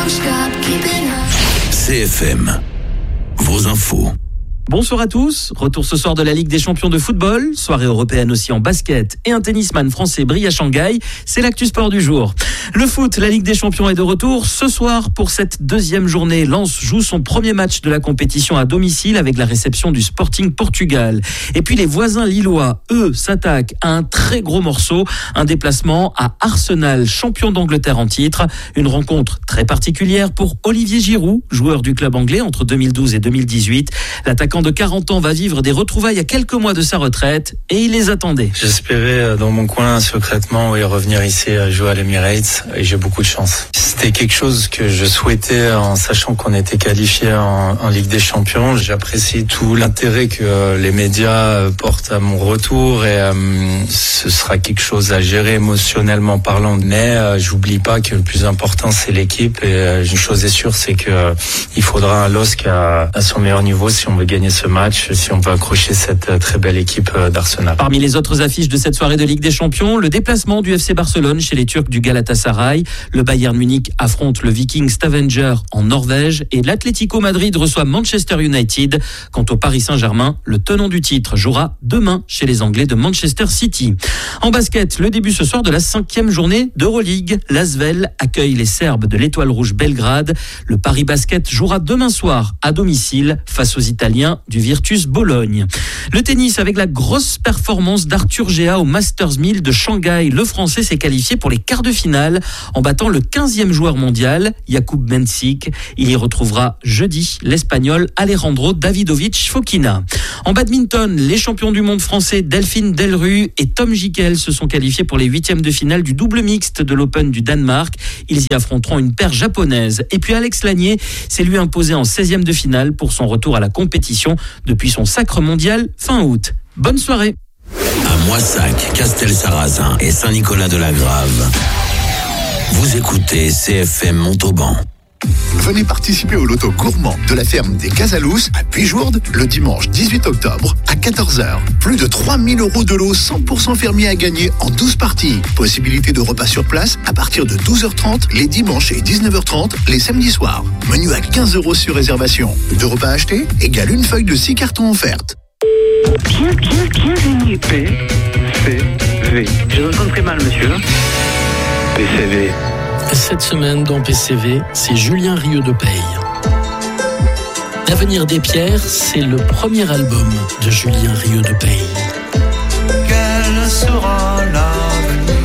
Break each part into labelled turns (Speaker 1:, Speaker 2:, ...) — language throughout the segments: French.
Speaker 1: CFM, vos infos.
Speaker 2: Bonsoir à tous, retour ce soir de la Ligue des champions de football, soirée européenne aussi en basket et un tennisman français brille à Shanghai, c'est l'actu sport du jour. Le foot, la Ligue des champions est de retour ce soir pour cette deuxième journée. Lens joue son premier match de la compétition à domicile avec la réception du Sporting Portugal. Et puis les voisins lillois, eux, s'attaquent à un très gros morceau, un déplacement à Arsenal, champion d'Angleterre en titre. Une rencontre très particulière pour Olivier Giroud, joueur du club anglais entre 2012 et 2018. L'attaquant de 40 ans va vivre des retrouvailles à quelques mois de sa retraite et il les attendait.
Speaker 3: J'espérais dans mon coin secrètement revenir ici jouer à l'Emirates et j'ai beaucoup de chance. C'était quelque chose que je souhaitais en sachant qu'on était qualifié en Ligue des Champions. J'apprécie tout l'intérêt que les médias portent à mon retour et ce sera quelque chose à gérer émotionnellement parlant. Mais j'oublie pas que le plus important c'est l'équipe et une chose est sûre c'est que il faudra un LOSC à son meilleur niveau si on veut gagner ce match, si on veut accrocher cette très belle équipe d'Arsenal.
Speaker 2: Parmi les autres affiches de cette soirée de Ligue des Champions, le déplacement du FC Barcelone chez les Turcs du Galatasaray, le Bayern Munich affronte le Viking Stavanger en Norvège et l'Atlético Madrid reçoit Manchester United. Quant au Paris Saint-Germain, le tenant du titre jouera demain chez les Anglais de Manchester City. En basket, le début ce soir de la 5e journée d'Euroleague. L'Asvel accueille les Serbes de l'Étoile Rouge Belgrade. Le Paris Basket jouera demain soir à domicile face aux Italiens du Virtus Bologne. Le tennis avec la grosse performance d'Arthur Géa au Masters 1000 de Shanghai. Le Français s'est qualifié pour les quarts de finale en battant le 15e joueur mondial, Jakub Mensik. Il y retrouvera jeudi l'Espagnol Alejandro Davidovich Fokina. En badminton, les champions du monde français Delphine Delru et Tom Jikel se sont qualifiés pour les 8e de finale du double mixte de l'Open du Danemark. Ils y affronteront une paire japonaise. Et puis Alex Lanier s'est lui imposé en 16e de finale pour son retour à la compétition depuis son sacre mondial fin août. Bonne soirée.
Speaker 1: À Moissac, Castelsarrasin et Saint-Nicolas-de-la-Grave. Vous écoutez CFM Montauban.
Speaker 4: Venez participer au loto gourmand de la ferme des Casalous à Puijourde le dimanche 18 octobre à 14h. Plus de 3 000 € de lot 100% fermier à gagner en 12 parties. Possibilité de repas sur place à partir de 12h30 les dimanches et 19h30 les samedis soirs. Menu à 15 € sur réservation. 2 repas achetés égale une feuille de 6 cartons offertes.
Speaker 5: Bienvenue PCV. Je vous entends très mal, monsieur. PCV.
Speaker 6: Cette semaine dans PCV, c'est Julien Rieu de Peille. L'avenir des pierres, c'est le premier album de Julien Rieu de Peille.
Speaker 7: Quel sera l'avenir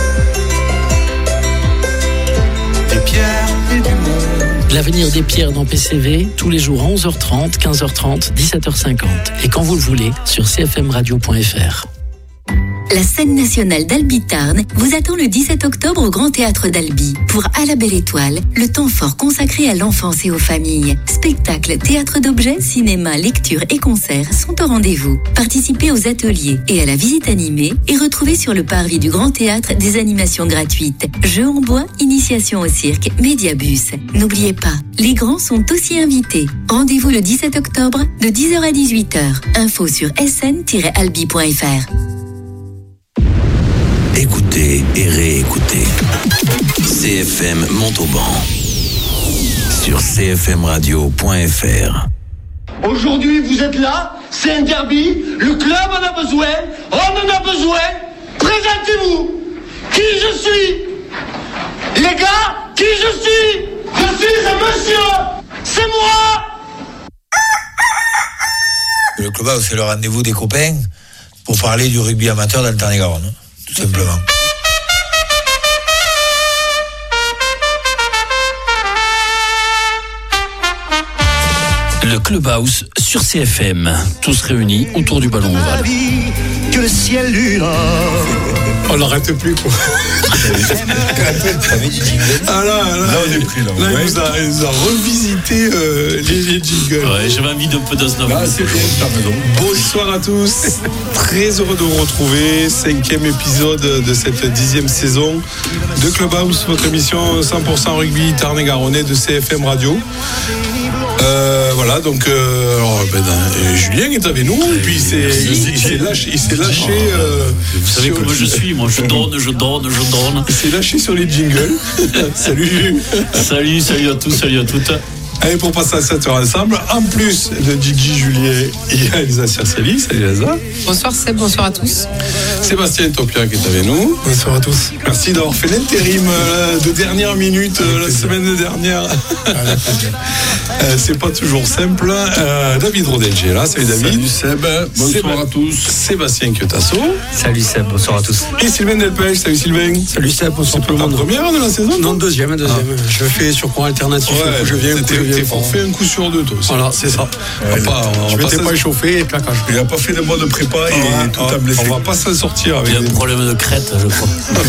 Speaker 7: des pierres et du monde?
Speaker 6: L'avenir des pierres dans PCV, tous les jours à 11h30, 15h30, 17h50. Et quand vous le voulez, sur cfmradio.fr.
Speaker 8: La scène nationale d'Albi-Tarn vous attend le 17 octobre au Grand Théâtre d'Albi pour À la Belle Étoile, le temps fort consacré à l'enfance et aux familles. Spectacles, théâtre d'objets, cinéma, lecture et concerts sont au rendez-vous. Participez aux ateliers et à la visite animée et retrouvez sur le parvis du Grand Théâtre des animations gratuites. Jeux en bois, initiation au cirque, médiabus. N'oubliez pas, les grands sont aussi invités. Rendez-vous le 17 octobre de 10h à 18h. Info sur sn-albi.fr.
Speaker 1: Écoutez et réécoutez CFM Montauban sur cfmradio.fr.
Speaker 9: Aujourd'hui, vous êtes là, c'est un derby, le club en a besoin, on en a besoin. Présentez-vous. Qui je suis? Les gars, qui je suis? Je suis un monsieur. C'est moi.
Speaker 10: Le club, c'est le rendez-vous des copains pour parler du rugby amateur dans le Tarn-et-Garonne. Tout simplement.
Speaker 6: Le Clubhouse sur CFM. Tous réunis autour du ballon ovale.
Speaker 7: Que le ciel du Nord.
Speaker 11: On n'arrête plus, quoi.
Speaker 10: Ah là, on est pris, là.
Speaker 11: Là, il nous a revisité les jingles.
Speaker 6: Ouais, j'avais envie d'un peu d'Aznavour.
Speaker 11: Ah, c'est bien, t'as raison. Bonsoir à tous. Très heureux de vous retrouver. 5e épisode de cette 10e saison de Clubhouse, votre émission 100% rugby Tarn-et-Garonnais de CFM Radio. Voilà, donc Julien est avec nous, et puis il s'est lâché.
Speaker 12: Vous savez comment je suis, moi je donne.
Speaker 11: Il s'est lâché sur les jingles. Salut.
Speaker 12: Salut à tous, salut à toutes.
Speaker 11: Allez, pour passer à cette heure ensemble, en plus de Gigi Julien, il y a Elsa Cercelli. Salut Elsa.
Speaker 13: Bonsoir Seb, bonsoir à tous.
Speaker 11: Sébastien Topia qui est avec nous.
Speaker 14: Bonsoir à tous.
Speaker 11: Merci d'avoir fait l'intérim de dernière minute la semaine dernière. C'est pas toujours simple. David Rodelge est là. Salut David.
Speaker 14: Salut Seb, bonsoir à tous.
Speaker 11: Sébastien Quetasso.
Speaker 15: Salut Seb, bonsoir à tous.
Speaker 11: Et Sylvain Delpech. Salut Sylvain.
Speaker 14: Salut Seb, bonsoir tout le monde.
Speaker 11: Première de la saison?
Speaker 14: Non, deuxième. Je fais sur courant alternatif.
Speaker 11: Ouais,
Speaker 14: je viens.
Speaker 11: T'es forfait un coup sur deux, toi aussi.
Speaker 14: Voilà, c'est ça. Je m'étais pas échauffé et plaquage.
Speaker 11: Il n'a pas fait de mois de prépa et tout a blessé. On va pas s'en sortir avec.
Speaker 12: Il y a un problème de crête, je crois.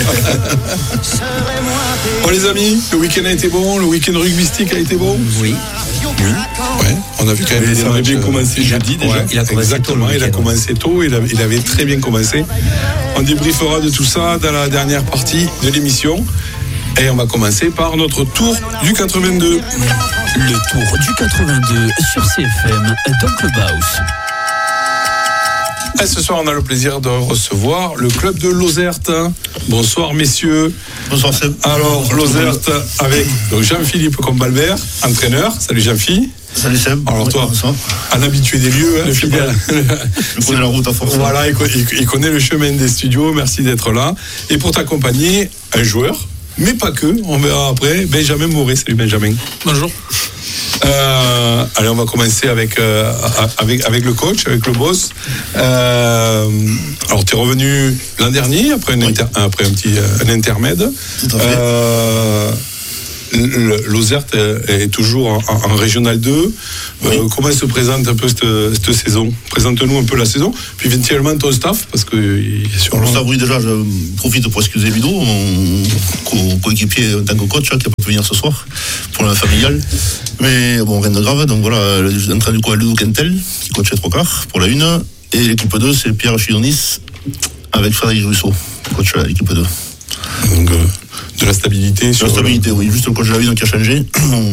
Speaker 11: Bon les amis, le week-end a été bon, le week-end rugbystique a été bon.
Speaker 15: Oui.
Speaker 11: Ouais, on a vu quand même.
Speaker 14: Ça avait bien commencé jeudi déjà.
Speaker 11: Il a commencé exactement, il a commencé tôt, il avait très bien commencé. On débriefera de tout ça dans la dernière partie de l'émission. Et on va commencer par notre tour du 82.
Speaker 6: Le tour du 82 sur CFM dans Clubhouse.
Speaker 11: Et ce soir, on a le plaisir de recevoir le club de Lozerte. Bonsoir, messieurs.
Speaker 16: Bonsoir, Seb.
Speaker 11: Alors, Lozerte avec donc Jean-Philippe Combalbert, entraîneur. Salut, Jean-Philippe.
Speaker 16: Salut, Seb.
Speaker 11: Alors, toi, un habitué des lieux, hein, fidèle.
Speaker 16: Je connais la route à force.
Speaker 11: Voilà, il connaît le chemin des studios. Merci d'être là. Et pour t'accompagner, un joueur, mais pas que. On verra après. Benjamin Moret. Salut, Benjamin.
Speaker 14: Bonjour.
Speaker 11: Allez, on va commencer avec le coach, avec le boss. Alors, tu es revenu l'an dernier après un intermède.
Speaker 16: Tout à fait.
Speaker 11: Lozerte est toujours en Régional 2. Oui. Comment se présente un peu cette saison? Présente-nous un peu la saison, puis éventuellement ton staff, parce que
Speaker 16: sur le staff, oui, déjà, je profite pour excuser Ludo, mon coéquipier en tant que coach, qui n'a pas pu venir ce soir pour la familiale. Mais bon, rien de grave. Donc voilà, l'entraîneur du coup, Ludo Kentel, qui coach les 3/4 pour la 1. Et l'équipe 2, c'est Pierre Chidonis avec Frédéric Russo, qui coach l'équipe 2.
Speaker 11: Donc, de la stabilité.
Speaker 16: De la stabilité, oui. Juste le coach de la 1 qui a changé.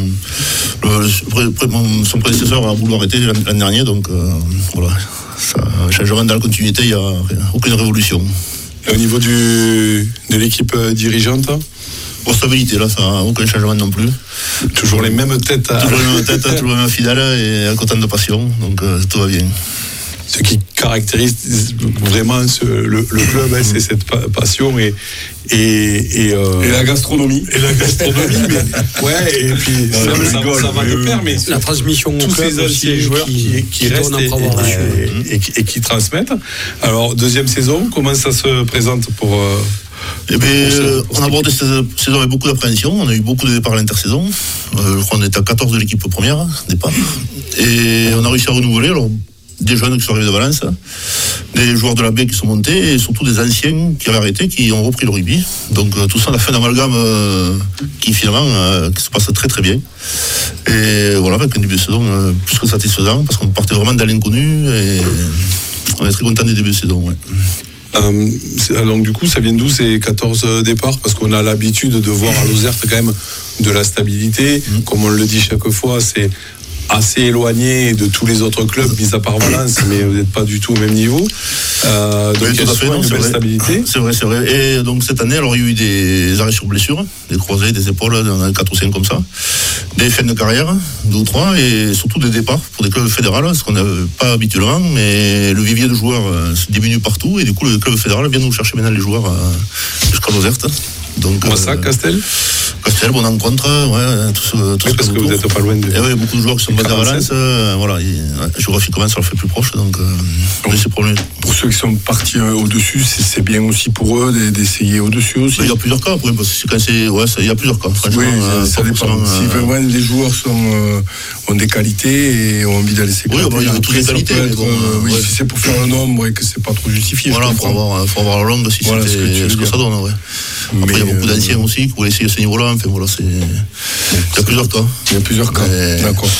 Speaker 16: Son prédécesseur a voulu arrêter l'an dernier, donc voilà. Ça changera dans la continuité, il n'y a aucune révolution.
Speaker 11: Et au niveau de l'équipe dirigeante?
Speaker 16: Pour stabilité, là, ça n'a aucun changement non plus.
Speaker 11: Toujours les mêmes têtes.
Speaker 16: Toujours les mêmes têtes, toujours les mêmes fidèles et content de passion, donc tout va bien.
Speaker 11: Ce qui caractérise vraiment le club, c'est cette passion et
Speaker 14: la gastronomie.
Speaker 11: Et la gastronomie, mais ouais, et puis ça va de pair, mais
Speaker 14: la transmission
Speaker 11: tous ces anciens joueurs qui restent et qui transmettent. Alors, deuxième saison, comment ça se présente pour...
Speaker 16: Eh bien, on a abordé cette saison avec beaucoup d'appréhension. On a eu beaucoup de départs à l'intersaison. Je crois qu'on était à 14 de l'équipe première départ. Et on a réussi à renouveler. Alors, des jeunes qui sont arrivés de Valence, des joueurs de la baie qui sont montés et surtout des anciens qui avaient arrêté, qui ont repris le rugby. Donc tout ça, on a fait un amalgame qui finalement qui se passe très très bien. Et voilà, avec un début de saison plus que satisfaisant parce qu'on partait vraiment dans l'inconnu et on est très content du début de saison. Ouais.
Speaker 11: Donc du coup, ça vient d'où ces 14 départs? Parce qu'on a l'habitude de voir à Lozerte quand même de la stabilité. Comme on le dit chaque fois, c'est assez éloigné de tous les autres clubs, mis à part Valence, mais vous n'êtes pas du tout au même niveau. Donc il y a souvent une belle stabilité.
Speaker 16: C'est vrai. Et donc cette année, alors il y a eu des arrêts sur blessure, des croisés, des épaules, on a 4 ou 5 comme ça, des fins de carrière, 2 ou 3, et surtout des départs pour des clubs fédéraux, ce qu'on n'a pas habituellement, mais le vivier de joueurs se diminue partout, et du coup le club fédéral vient nous chercher maintenant les joueurs jusqu'à Lozerte. Donc,
Speaker 11: Castel,
Speaker 16: bonne rencontre, ouais, tout
Speaker 11: oui, parce que vous n'êtes pas loin de...
Speaker 16: oui, beaucoup de joueurs qui sont basés à Valence, voilà, géographiquement ça leur fait plus proche, donc c'est problème.
Speaker 14: Pour ceux qui sont partis au-dessus, c'est bien aussi pour eux d'essayer au-dessus aussi.
Speaker 16: Il y a plusieurs cas, après, parce que il y a plusieurs cas.
Speaker 14: Oui, ça dépend. Si vraiment les joueurs ont des qualités et ont envie d'aller s'éclater.
Speaker 16: Oui, il y a toutes les qualités.
Speaker 14: Oui, si c'est pour faire le nombre et que c'est pas trop justifié.
Speaker 16: Voilà, il faut avoir la langue si voilà, c'est ce que ça donne, ouais. Après, il y a beaucoup d'anciens aussi qui voulaient essayer ce niveau-là. Enfin, voilà, il y a plusieurs cas.
Speaker 14: D'accord.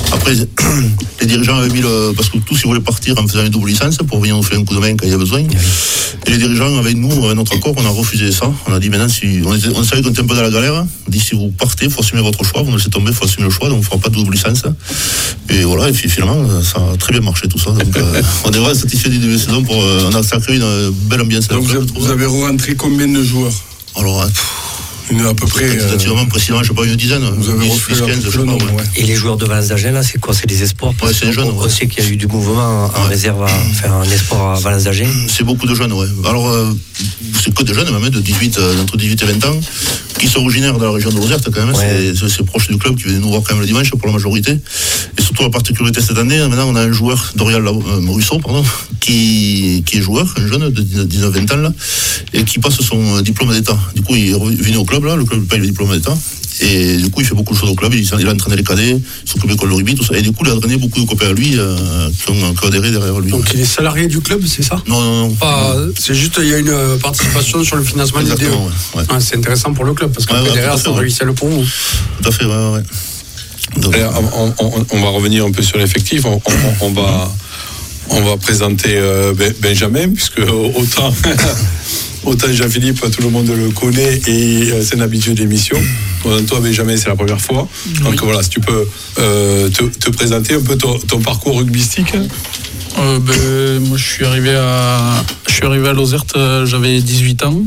Speaker 16: Après, les dirigeants avaient mis parce que tous ils voulaient partir en faisant une double licence pour venir nous faire un coup de main quand il y a besoin. Et les dirigeants avec nous, avec notre accord, on a refusé ça. On a dit maintenant, on savait qu'on était un peu dans la galère. On dit si vous partez, il faut assumer votre choix. Vous nous laissez tomber, il faut assumer le choix. Donc on ne fera pas de double licence. Et voilà, et puis finalement, ça a très bien marché tout ça. Donc on est vraiment satisfait du début de saison. On a créé une belle ambiance.
Speaker 14: Donc vous avez rentré combien de joueurs?
Speaker 16: Alors,
Speaker 14: à peu près.
Speaker 16: Précisément, je sais pas, une dizaine.
Speaker 14: Vous avez refait
Speaker 16: 15, je sais pas. Ouais.
Speaker 15: Et les joueurs de Valence d'Agen, là, c'est quoi? C'est des espoirs?
Speaker 16: Ouais, c'est des jeunes.
Speaker 15: On sait qu'il y a eu du mouvement en réserve à faire un espoir à Valence d'Agen.
Speaker 16: C'est beaucoup de jeunes, ouais. Alors, c'est que des jeunes, même, entre 18 et 20 ans, qui sont originaires de la région de Lozerte, quand même. Ouais. C'est proche du club qui viennent nous voir quand même le dimanche pour la majorité. Et surtout, la particularité cette année, maintenant, on a un joueur, Dorial Rousseau, qui est joueur, un jeune de 19-20 ans, là, et qui passe son diplôme d'État. Du coup, il est revenu au club, là, le club paye le diplôme d'État. Et du coup, il fait beaucoup de choses au club. Il a entraîné les cadets, il s'occupe de l'école de rugby, tout ça. Et du coup, il a entraîné beaucoup de copains à lui qui ont adhéré derrière lui.
Speaker 17: Donc, il est salarié du club, c'est ça?
Speaker 16: Non.
Speaker 17: Pas, c'est juste, il y a une participation sur le financement de l'idée.
Speaker 16: Ouais.
Speaker 17: C'est intéressant pour le club, parce que derrière, ça réussit le pont.
Speaker 16: Tout à fait, ouais.
Speaker 11: Donc, on va revenir un peu sur l'effectif. On va présenter Benjamin, puisque autant Jean-Philippe, tout le monde le connaît et c'est une habitude d'émission. Toi, Benjamin, c'est la première fois. Donc voilà, si tu peux te présenter un peu ton parcours rugbystique.
Speaker 18: Moi, je suis arrivé à Lozerte, j'avais 18 ans.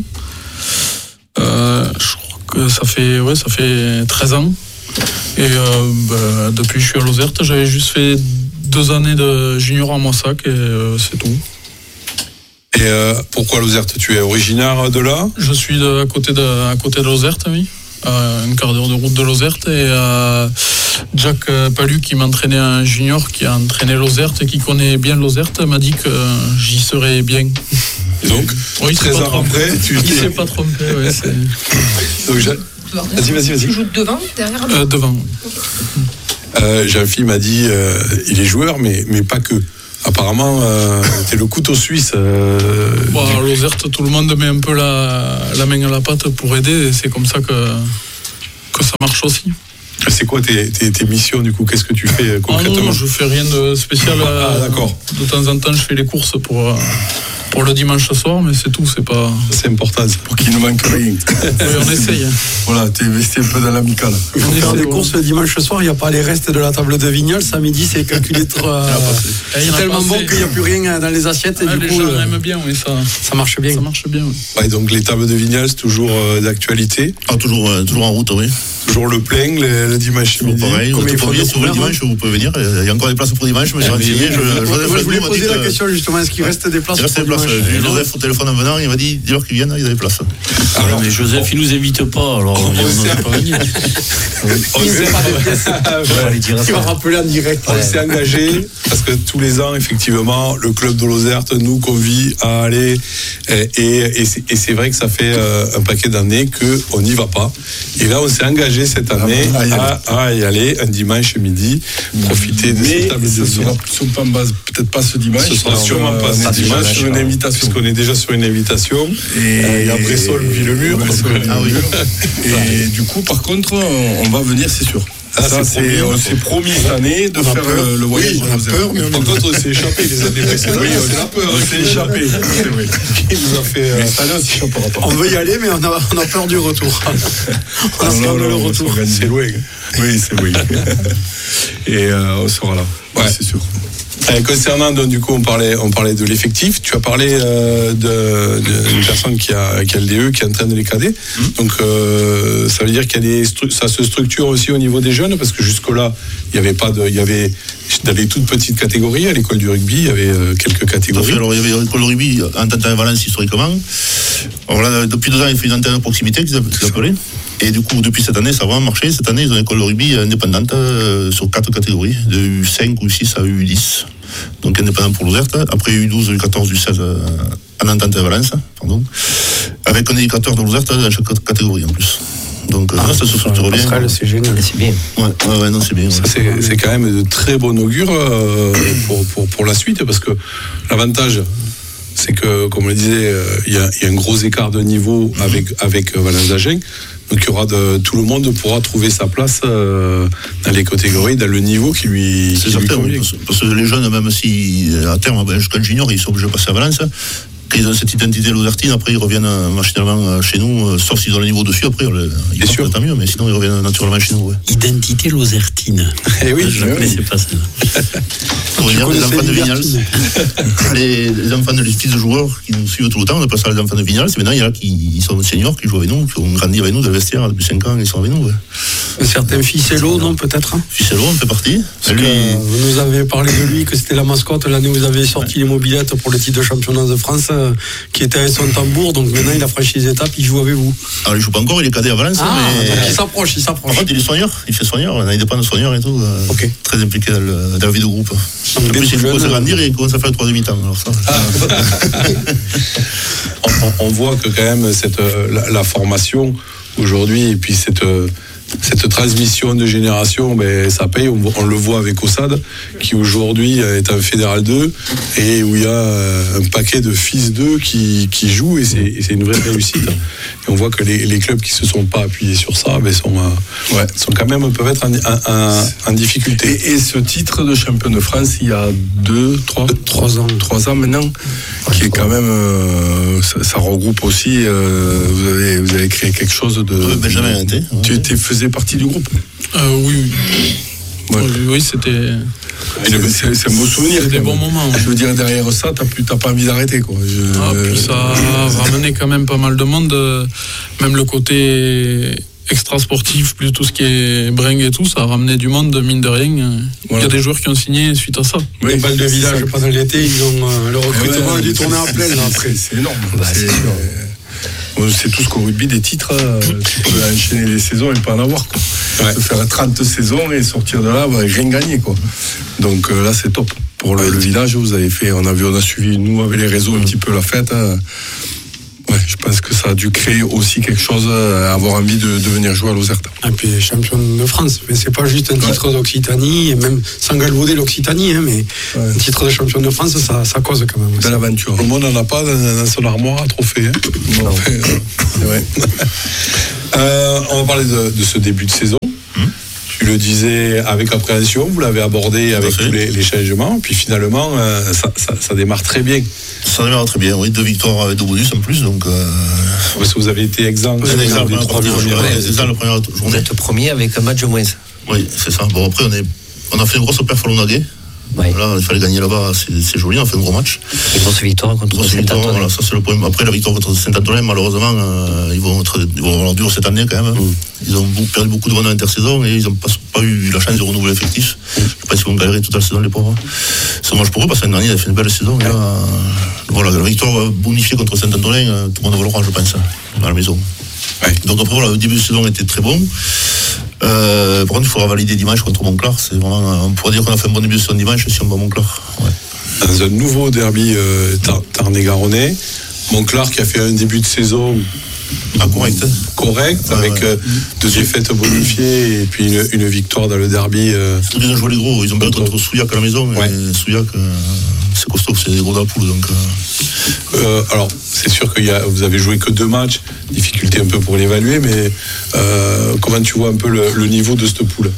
Speaker 18: Je crois que ça fait 13 ans. Et depuis que je suis à Lozerte, j'avais juste fait 2 années de junior à Moissac et c'est tout.
Speaker 11: Et pourquoi Lozerte? Tu es originaire de là?
Speaker 18: Je suis à côté de Lozerte, oui. Un quart d'heure de route de Lozerte. Et Jack Palu, qui m'entraînait un junior, qui a entraîné Lozerte et qui connaît bien Lozerte, m'a dit que j'y serais bien.
Speaker 11: Donc, 13 ans après,
Speaker 18: il s'est pas trompé. Ouais,
Speaker 11: Vas-y.
Speaker 13: Tu joues devant, derrière?
Speaker 18: Devant.
Speaker 11: Jean-Philippe m'a dit, il est joueur, mais pas que. Apparemment, t'es le couteau suisse.
Speaker 18: À Lozerte, tout le monde met un peu la main à la pâte pour aider, et c'est comme ça que ça marche aussi.
Speaker 11: C'est quoi tes missions du coup? Qu'est-ce que tu fais concrètement?
Speaker 18: Non, je fais rien de spécial.
Speaker 11: D'accord.
Speaker 18: De temps en temps, je fais les courses pour le dimanche soir, mais c'est tout, c'est pas...
Speaker 11: C'est important, ça.
Speaker 14: Pour qu'il ne manque rien.
Speaker 18: Oui, on essaye.
Speaker 14: Voilà, t'es investi un peu dans l'amical.
Speaker 17: On fait des courses le dimanche soir, il n'y a pas les restes de la table de Vignoles. Samedi, c'est calculé c'est tellement bon qu'il n'y a plus rien dans les assiettes. Et
Speaker 18: du coup, les gens aiment bien, oui,
Speaker 17: ça marche bien.
Speaker 18: Ça marche bien, oui.
Speaker 11: Ouais, donc les tables de Vignoles, toujours d'actualité?
Speaker 16: Toujours en route, oui.
Speaker 11: Toujours le plein, le dimanche midi.
Speaker 16: Pareil, vous pouvez venir le dimanche, vous pouvez venir. Il y a encore des places pour dimanche, mais
Speaker 17: je voulais poser la question justement, est-ce qu'il reste des places?
Speaker 16: Joseph au téléphone en venant, il m'a dit dis-leur qu'ils viennent, ils ont des places.
Speaker 12: Alors, mais Joseph, il nous invite pas, alors on ne pas venir.
Speaker 17: Il va rappeler en direct.
Speaker 11: On s'est engagé parce que tous les ans, effectivement, le club de Lozerte nous convie à aller et c'est vrai que ça fait un paquet d'années qu'on n'y va pas. Et là, on s'est engagé cette année à y aller un dimanche midi, profiter de cette table de
Speaker 14: Vignoles. Peut-être pas ce dimanche.
Speaker 11: Ce sera sûrement pas ce dimanche sur une invitation. Parce qu'on est déjà sur une invitation. Et après Bressol, Villemur.
Speaker 14: Et du coup, par contre, on va venir, c'est sûr. On s'est promis cette année de faire le voyage.
Speaker 11: Oui, on a peur, mais par contre, on s'est échappé les années précédentes. Oui, on a peur, on s'est échappé. C'est vrai. Qui nous a fait. Mais cette année, on s'échappera pas.
Speaker 17: On veut y aller, mais on a peur du retour. On a le retour.
Speaker 11: C'est loin.
Speaker 14: Oui, c'est loin. Et on sera là. Ouais, c'est sûr.
Speaker 11: Concernant, donc, du coup, on parlait de l'effectif. Tu as parlé d'une personne qui a LDE, qui entraîne les cadets. Donc, ça veut dire ça se structure aussi au niveau des jeunes, parce que jusque-là, il y avait dans les toutes petites catégories. À l'école du rugby, il y avait quelques catégories.
Speaker 16: Alors, il y avait l'école du rugby en Tantin et Valence historiquement. Alors là, depuis 2 ans, il fait une antenne de proximité qu'ils appelaient. Et du coup, depuis cette année, ça a vraiment marché. Cette année, ils ont une école de rugby indépendante sur 4 catégories, de U5 ou U6 à U10. Donc indépendant pour Lozerte. Après U12, U14, U16 en entente à Valence, pardon. Avec un éducateur de Lozerte dans chaque catégorie en plus. Donc ça se structure bien.
Speaker 17: C'est génial, c'est bien.
Speaker 16: Ouais, non, c'est bien.
Speaker 11: Ça, c'est quand même de très bon augure pour la suite, parce que l'avantage, c'est que, comme on le disait, il y a un gros écart de niveau avec Valence d'Agen. Donc il y aura tout le monde pourra trouver sa place dans les catégories, dans le niveau qui lui convient.
Speaker 16: Parce que les jeunes, même si à terme, jusqu'en junior, ils sont obligés de passer à Valence. Quand ils ont cette identité lausertine, après ils reviennent machinalement chez nous, sauf s'ils ont le niveau dessus, après ils partent, tant mieux, mais sinon ils reviennent naturellement chez nous. Ouais.
Speaker 17: Identité lausertine.
Speaker 11: Eh oui,
Speaker 17: je ne connaissais pas ça.
Speaker 16: Pour dire les enfants de Vignals, les enfants de les fils de joueurs qui nous suivent tout le temps, on appelle ça les enfants de Vignals. Maintenant, il y en a qui sont seniors, qui jouent avec nous, qui ont grandi avec nous dans le vestiaire depuis 5 ans, ils sont avec nous. Ouais.
Speaker 17: Un certain Ficello, non, peut-être
Speaker 16: Ficello, on fait partie.
Speaker 17: Vous nous avez parlé de lui, que c'était la mascotte l'année où vous avez sorti les mobilettes pour le titre de championnat de France, qui était avec son tambour. Donc maintenant, il a franchi les étapes, il joue avec vous.
Speaker 16: Alors, il joue pas encore, il est cadet à Valence. Mais
Speaker 17: il s'approche.
Speaker 16: En fait, il est soigneur, il fait soigneur, il dépend de soigneur et tout. Très impliqué dans la vie de groupe. En plus, il commence à grandir et il commence à faire le 3 demi-temps. Alors ça.
Speaker 11: On voit que quand même la formation aujourd'hui et puis cette transmission de génération, ça paye. On le voit avec Ossad, qui aujourd'hui est un Fédéral 2 et où il y a un paquet de fils d'eux qui jouent et c'est une vraie réussite. Et on voit que les clubs qui se sont pas appuyés sur ça sont quand même peuvent être en difficulté.
Speaker 14: Et ce titre de champion de France, il y a 3 ans maintenant, qui est quand même ça regroupe aussi. Vous avez créé quelque chose de.
Speaker 16: Benjamin Hinté.
Speaker 14: Tu faisais partie du groupe.
Speaker 18: Oui. Ouais. Oui, c'était.
Speaker 14: C'est un beau souvenir.
Speaker 18: C'était des bons moments.
Speaker 14: Je veux dire, derrière ça, t'as pas envie d'arrêter, quoi.
Speaker 18: Puis ça a ramené quand même pas mal de monde, même le côté extra sportif, plus tout ce qui est bringue et tout, ça a ramené du monde, mine de rien. Il y a des joueurs qui ont signé suite à ça.
Speaker 17: Les balles de village pendant l'été, ils ont le recrutement a dû tourner en pleine là, après.
Speaker 14: C'est énorme. C'est tout ce qu'au rugby, des titres, tu peux enchaîner les saisons et pas en avoir, quoi. Ouais. Se faire 30 saisons et sortir de là, rien gagner, quoi. Donc là, c'est top. Pour le village, vous avez fait, on a suivi, nous, avec les réseaux, un petit peu la fête. Je pense que ça a dû créer aussi quelque chose, avoir envie de venir jouer à Lozerte.
Speaker 17: Et puis champion de France, mais c'est pas juste un titre d'Occitanie, et même sans galvauder l'Occitanie, mais un titre de champion de France, ça cause quand même.
Speaker 14: Belle aventure.
Speaker 11: Le monde n'en a pas dans son armoire à trophée. Non. C'est vrai. On va parler de ce début de saison. Tu le disais avec appréhension, vous l'avez abordé avec tous les changements, puis finalement, ça démarre très bien.
Speaker 16: Ça démarre très bien, oui, 2 victoires avec 2 bonus en plus, donc...
Speaker 11: Parce que vous avez été exempt des 3 premières journées.
Speaker 15: Vous êtes premier avec un match de moins.
Speaker 16: Oui, c'est ça. Bon, après, on a fait une grosse perf à Londaguet. Ouais. Là, il fallait gagner là-bas, c'est joli, on a fait un gros match.
Speaker 15: Et grosse victoire contre Saint-Antonin.
Speaker 16: Voilà, ça c'est le point. Après la victoire contre Saint-Antonin, malheureusement, ils vont avoir dur cette année quand même. Ils ont perdu beaucoup de bonnes intersaisons et ils n'ont pas eu la chance de renouveler l'effectif. Je pense qu'ils vont galérer toute la saison, les pauvres. C'est dommage pour eux parce que l'année dernière, ils ont fait une belle saison. Là, voilà, la victoire bonifiée contre Saint-Antonin, tout le monde va le rendre, je pense, à la maison. Ouais. Donc après, voilà, le début de saison était très bon. Par contre, il faudra valider dimanche contre Montclar. C'est vraiment, on pourrait dire qu'on a fait un bon début de saison dimanche si on bat Montclar. Ouais.
Speaker 11: Dans un nouveau derby Tarn-et-Garonnais, Montclar qui a fait un début de saison correct avec 2 défaites bonifiées et puis une victoire dans le derby.
Speaker 16: Ils ont joué les gros, ils ont battu contre Souillac à la maison. Et Souillac, c'est costaud, c'est des gros dans la poule. Donc,
Speaker 11: alors, c'est sûr que vous avez joué que 2 matchs, difficulté un peu pour l'évaluer, mais comment tu vois un peu le niveau de cette poule?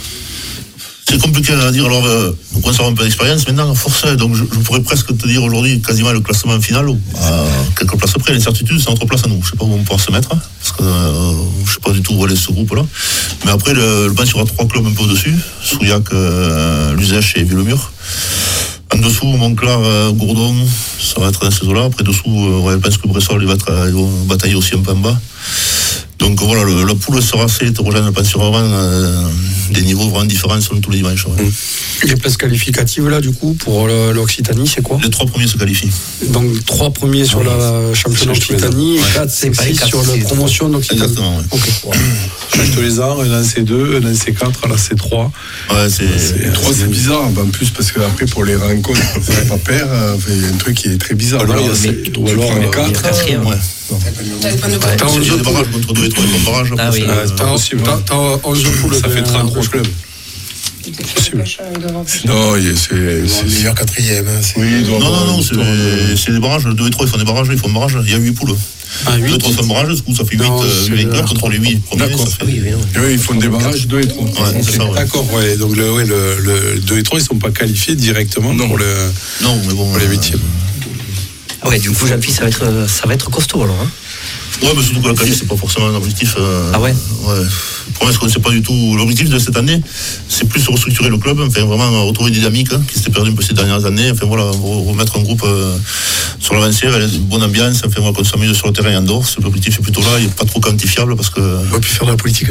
Speaker 16: C'est compliqué à dire, alors on commence à avoir un peu d'expérience maintenant, à force, donc je pourrais presque te dire aujourd'hui quasiment le classement final, à quelques places près. L'incertitude, c'est notre place à nous. Je ne sais pas où on pourra se mettre, parce que je ne sais pas du tout où aller ce groupe-là. Mais après, je pense qu'il y aura 3 clubs un peu au-dessus, Souillac, Luzèche et Villemur. En dessous, Montclar, Gourdon, ça va être dans ces eaux-là. Après, dessous, je pense que Bressol, ils vont batailler aussi un peu en bas. Donc voilà, la poule sera assez hétérogène, je pense qu'il y aura vraiment des niveaux vraiment différents selon tous les dimanches. Ouais.
Speaker 17: Les places qualificatives là, du coup, pour l'Occitanie, c'est quoi?
Speaker 16: Les 3 premiers se qualifient.
Speaker 17: Donc 3 premiers sur la championnat d'Occitanie et 4, 5, 6 sur la promotion d'Occitanie.
Speaker 16: Exactement, oui.
Speaker 17: Okay.
Speaker 11: Change tous les ans, un an c'est 2, un an c'est 4, un an c'est 3.
Speaker 16: Ouais, c'est
Speaker 14: 3, c'est bizarre, en plus, parce qu'après, pour les rencontres, il n'y a pas pair, il y a un truc qui est très bizarre.
Speaker 11: Alors, ou alors 4.
Speaker 16: Ouais. T'as 11 barrages contre 2 et 3 barrages.
Speaker 15: Ah oui,
Speaker 11: c'est pas possible.
Speaker 17: T'as 11 poules.
Speaker 11: Ça fait 33 clubs.
Speaker 14: Non, c'est meilleur quatrième. Oui, non, c'est des barrages. Le 2 et 3, ils font des barrages. Ils font un barrage. Il y a 8 poules. 2 et 3 font un barrage, du coup, ça fait 8 vainqueurs contre les 8 premiers.
Speaker 11: D'accord. Oui, ils font des barrages 2 et 3.
Speaker 14: Ouais, c'est ça, ouais.
Speaker 11: D'accord, ouais. Donc le 2 et 3, ils ne sont pas qualifiés directement pour le.
Speaker 16: Non, mais bon.
Speaker 11: Pour les 8e.
Speaker 15: Ah ouais, du coup, Jean-Pierre, ça va être costaud alors. Hein.
Speaker 16: Ouais, mais surtout que la qualif, c'est pas forcément un objectif.
Speaker 15: Ah ouais.
Speaker 16: Ouais. Le problème, c'est qu'on ne sait pas du tout. L'objectif de cette année, c'est plus restructurer le club, enfin vraiment retrouver une dynamique qui s'était perdue un peu ces dernières années. Enfin voilà, remettre un groupe sur l'avancée avec une bonne ambiance. Enfin voilà, qu'on s'amuse sur le terrain et en dehors. L'objectif est plutôt là, il n'est pas trop quantifiable parce que.
Speaker 11: On va plus faire de la politique.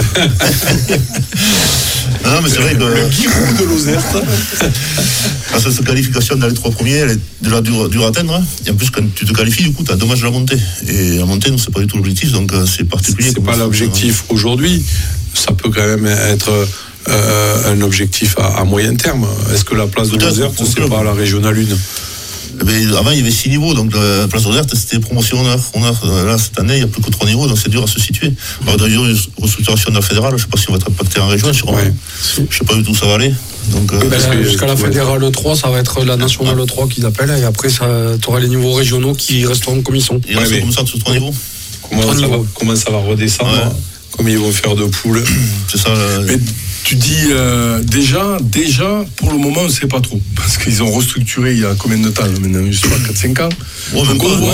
Speaker 16: Non, mais c'est vrai que.
Speaker 11: Le Giroud de Lozerte.
Speaker 16: Cette qualification dans les 3 premiers, elle est déjà dure à atteindre. Et en plus, quand tu te qualifies, du coup, tu as un dommage de la montée. Et la montée, nous, c'est pas du tout l'objectif, donc c'est particulier.
Speaker 11: C'est pas l'objectif aujourd'hui. Ça peut quand même être un objectif à moyen terme. Est-ce que la place de Lozerte, c'est pas la régionale 1?
Speaker 16: Avant, il y avait 6 niveaux, donc la place Lozerte, c'était promotion honneur. Là, cette année, il n'y a plus que 3 niveaux, donc c'est dur à se situer. Alors, d'ailleurs, une restructuration de la fédérale, je ne sais pas si on va être impacté en région, sûrement. Ouais. Je ne sais pas du tout où ça va aller.
Speaker 17: Jusqu'à la fédérale 3, ça va être la nationale 3 qu'ils appellent, et après, tu auras les niveaux régionaux qui resteront comme ils sont.
Speaker 16: Il reste comme ça, sur 3 niveaux.
Speaker 11: Comment ça va redescendre? Comme ils vont faire de poules.
Speaker 16: C'est ça.
Speaker 14: Mais tu dis déjà, pour le moment, on ne sait pas trop. Parce qu'ils ont restructuré il y a combien de temps maintenant? Je ne sais pas, 4-5 ans.
Speaker 16: On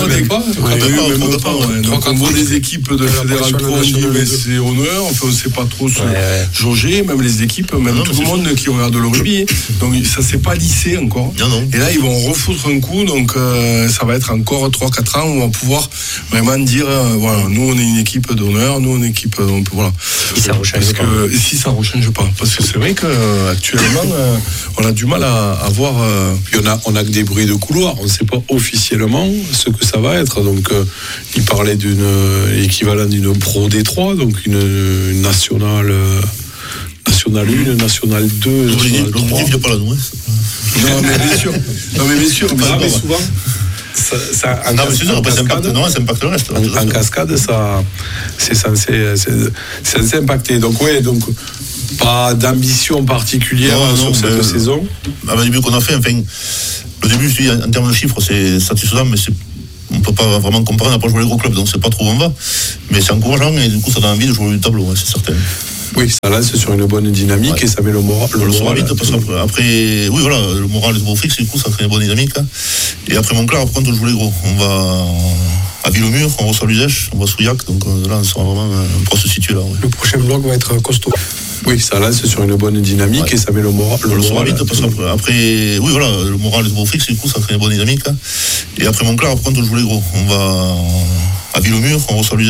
Speaker 14: voit des équipes de Fédéral 3, on dit c'est honneur, on ne sait pas trop se jauger, même les équipes, même tout le monde qui regarde le rugby. Donc ça ne s'est pas lissé encore. Et là, ils vont refoutre un coup, donc ça va être encore 3-4 ans où on va pouvoir vraiment dire voilà, nous on est une équipe d'honneur, nous on est une équipe. Voilà.
Speaker 15: Si ça ne rechange pas.
Speaker 14: Si ça ne rechange pas. Parce que c'est vrai qu'actuellement, on a du mal à voir.
Speaker 11: On a que des bruits de couloir. On ne sait pas officiellement ce que ça va être. Donc, il parlait d'une équivalent d'une Pro D3, donc une nationale 1, nationale 2.
Speaker 16: L'objectif n'est pas là, non?
Speaker 14: Non, mais bien sûr.
Speaker 11: Mais souvent. Ça
Speaker 16: impacte le reste.
Speaker 11: En cascade, ça, c'est censé impacter. Donc, pas d'ambition particulière sur cette saison.
Speaker 16: Le début qu'on a fait, le début, en termes de chiffres, c'est satisfaisant, mais on ne peut pas vraiment comparer, on n'a pas joué les gros clubs, donc c'est pas trop où on va. Mais c'est encourageant et du coup, ça donne envie de jouer le tableau, c'est certain.
Speaker 11: Oui, ça lance sur une bonne dynamique et ça met le moral.
Speaker 16: Vite, parce qu'après, oui, voilà, le moral est beau fixe, du coup, ça crée une bonne dynamique. Et après Montclar, après, on joue les gros. On va à Villemur, on reçoit l'Uzèche, on va à Souillac, donc là, on sera vraiment on pourra se situer là. Ouais.
Speaker 17: Le prochain bloc va être costaud.
Speaker 11: Oui, ça lance sur une bonne dynamique et ça met le moral.
Speaker 16: Vite, parce qu'après, oui, voilà, le moral est beau fixe, du coup, ça crée une bonne dynamique. Et après Montclar, après, on joue les gros. On va à Villemur, on reçoit l'Uzèche.